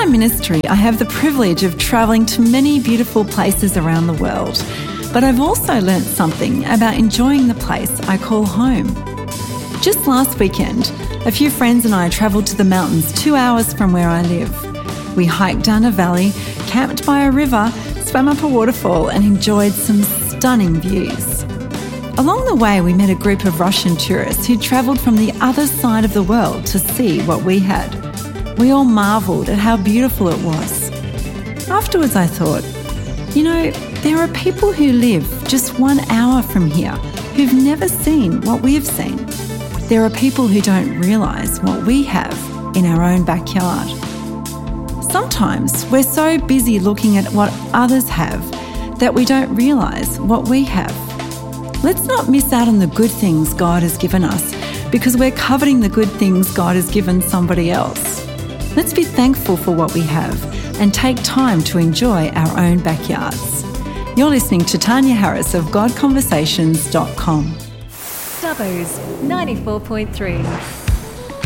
ministry, I have the privilege of travelling to many beautiful places around the world, but I've also learnt something about enjoying the place I call home. Just last weekend, a few friends and I travelled to the mountains 2 hours from where I live. We hiked down a valley, camped by a river, swam up a waterfall and enjoyed some stunning views. Along the way, we met a group of Russian tourists who travelled from the other side of the world to see what we had. We all marvelled at how beautiful it was. Afterwards, I thought, there are people who live just 1 hour from here who've never seen what we've seen. There are people who don't realise what we have in our own backyard. Sometimes we're so busy looking at what others have that we don't realise what we have. Let's not miss out on the good things God has given us because we're coveting the good things God has given somebody else. Let's be thankful for what we have and take time to enjoy our own backyards. You're listening to Tanya Harris of GodConversations.com. Dubbo's 94.3.